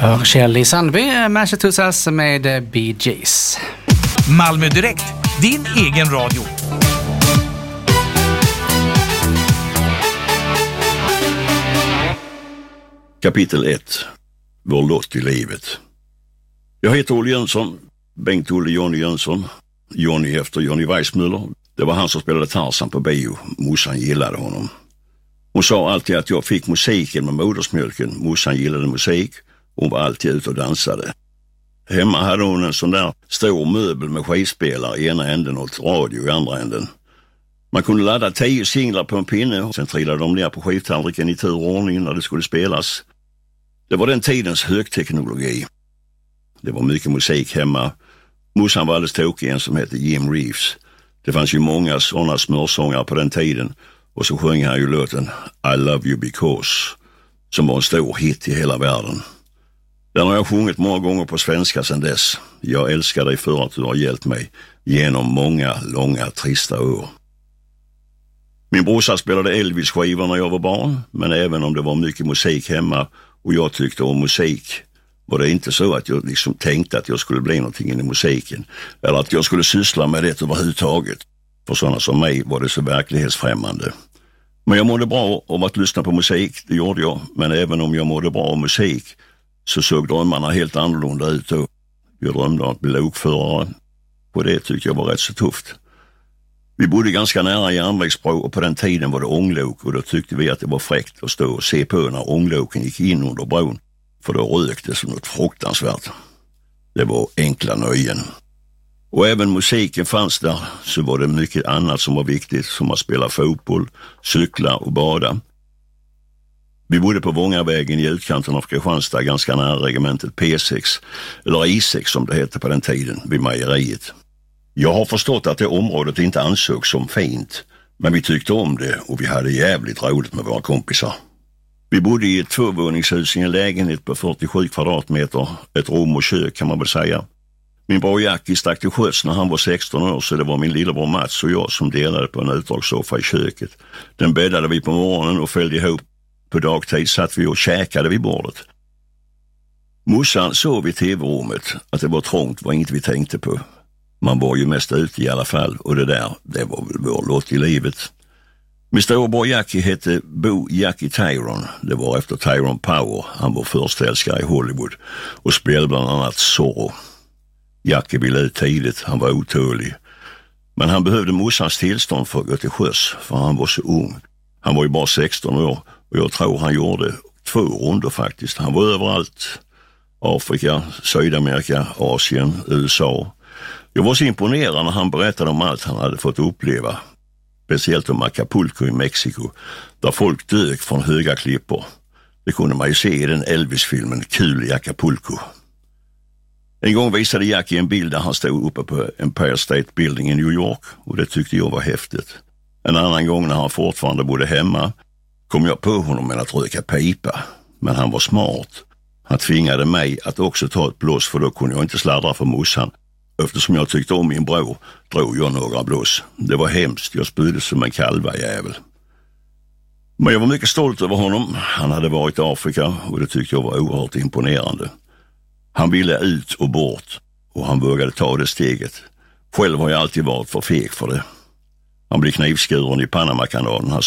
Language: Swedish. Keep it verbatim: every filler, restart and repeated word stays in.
För Kjell i Sandby, Massachusetts med Bee Gees. Malmö Direkt, din egen radio. Kapitel ett. Vår lott i livet. Jag heter Olle Jönsson, Bengt-Olle Johnny Jönsson. Johnny efter Johnny Weissmuller. Det var han som spelade Tarzan på bio. Morsan gillade honom. Hon sa alltid att jag fick musiken med modersmjölken. Morsan gillade musik. Hon var alltid ute och dansade. Hemma hade hon en sån där stor möbel med skivspelare i ena änden och radio i andra änden. Man kunde ladda tio singlar på en pinne och sen trillade de ner på skivtallriken i tur och ordning när det skulle spelas. Det var den tidens högteknologi. Det var mycket musik hemma. Morsan var alldeles tokig, en som hette Jim Reeves. Det fanns ju många sådana smörsångare på den tiden. Och så sjöng han ju låten I Love You Because, som var en stor hit i hela världen. Den har jag sjungit många gånger på svenska sedan dess. Jag älskar dig för att du har hjälpt mig genom många, långa, trista år. Min brorsa spelade Elvis-skivor när jag var barn, men även om det var mycket musik hemma och jag tyckte om musik, var det inte så att jag liksom tänkte att jag skulle bli någonting i musiken, eller att jag skulle syssla med det överhuvudtaget. För sådana som mig var det så verklighetsfrämmande. Men jag mådde bra om att lyssna på musik, det gjorde jag. Men även om jag mådde bra om musik så såg drömmarna helt annorlunda ut. Och jag drömde om att bli lokförare. Och det tyckte jag var rätt så tufft. Vi bodde ganska nära järnvägsbro och på den tiden var det ånglok. Och då tyckte vi att det var fräckt att stå och se på när ångloken gick in under bron. För då rökte som något fruktansvärt. Det var enkla nöjen. Och även musiken fanns där, så var det mycket annat som var viktigt, som att spela fotboll, cykla och bada. Vi bodde på Vångavägen i utkanten av Kristianstad, ganska nära regementet P sex, eller I sex som det hette på den tiden, vid mejeriet. Jag har förstått att det området inte ansågs som fint, men vi tyckte om det och vi hade jävligt roligt med våra kompisar. Vi bodde i ett tvåvåningshus i en lägenhet på fyrtiosju kvadratmeter, ett rum och kök kan man väl säga. Min bror Jackie stack till sjöss när han var sexton år, så det var min lillebror Mats och jag som delade på en utdragssoffa i köket. Den bäddade vi på morgonen och följde ihop. På dagtid satt vi och käkade vid bordet. Morsan sov i tv-rummet. Att det var trångt var inget vi tänkte på. Man var ju mest ute i alla fall, och det där, det var väl vår lott i livet. Min storebror Jackie hette Bo Jackie Tyrone. Det var efter Tyrone Power. Han var förstälskare i Hollywood och spelade bland annat Zorro. Jackie ville ut tidigt, han var otålig. Men han behövde morsans tillstånd för att gå till sjöss, för han var så ung. Han var ju bara sexton år och jag tror han gjorde två runder faktiskt. Han var överallt. Afrika, Sydamerika, Asien, U S A. Jag var så imponerad när han berättade om allt han hade fått uppleva. Speciellt om Acapulco i Mexiko, där folk dök från höga klippor. Det kunde man ju se i den Elvis-filmen Kul i Acapulco. En gång visade Jackie en bild där han stod uppe på Empire State Building i New York, och det tyckte jag var häftigt. En annan gång när han fortfarande bodde hemma kom jag på honom med att röka pipa, men han var smart. Han tvingade mig att också ta ett blås, för då kunde jag inte sladdra för morsan. Eftersom jag tyckte om min bror drog jag några blås. Det var hemskt, jag spydde som en kalva jävel. Men jag var mycket stolt över honom. Han hade varit i Afrika och det tyckte jag var oerhört imponerande. Han ville ut och bort och han vågade ta det steget. Själv har jag alltid varit för feg för det. Han blev knivskuren i Panamakanalen. Han